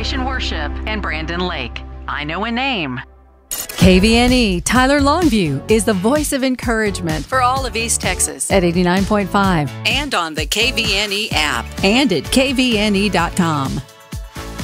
Restoration Worship and Brandon Lake. I know a name. KVNE Tyler Longview is the voice of encouragement for all of East Texas at 89.5 and on the KVNE app and at kvne.com.